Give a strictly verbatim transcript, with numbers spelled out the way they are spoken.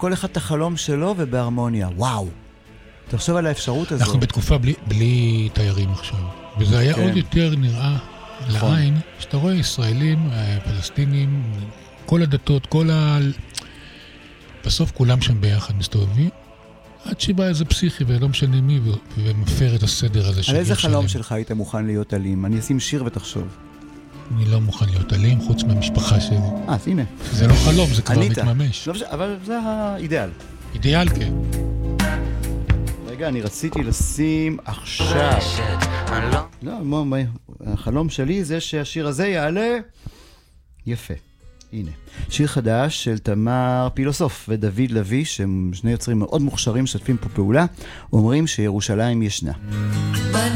כל אחד את החלום שלו ובהרמוניה. וואו. תחשוב על האפשרות הזו. אנחנו בתקופה בלי, בלי תיירים עכשיו. וזה היה כן. עוד יותר נראה נכון. לעין, שאתה רואה ישראלים, פלסטינים, כל הדתות, כל ה... בסוף כולם שם ביחד מסתובבים. עד שבא איזה פסיכי ולא משנה מי ומפר את הסדר הזה. על איזה חלום שלך היית מוכן להיות אלים? אני אשים שיר ותחשוב. אני לא מוכן להיות אלים חוץ מהמשפחה שלי. אה, אז הנה. זה לא חלום, זה כבר מתממש. אבל זה האידאל. אידאל, כן. רגע, אני רציתי לשים עכשיו. לא, החלום שלי זה שהשיר הזה יעלה יפה. הנה, שיר חדש של תמר פילוסוף ודוד לוי, שהם שני יוצרים מאוד מוכשרים, שתפים פה פעולה, אומרים שירושלים ישנה.